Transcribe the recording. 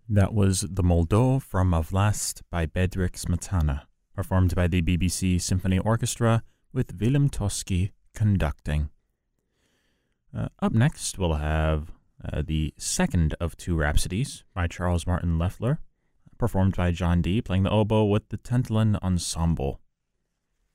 That was The Moldau from Vlast by Bedřich Smetana, performed by the BBC Symphony Orchestra with Willem Toski conducting. Up next, we'll have the second of two Rhapsodies by Charles Martin Loeffler, performed by John Dee, playing the oboe with the Tentelen Ensemble.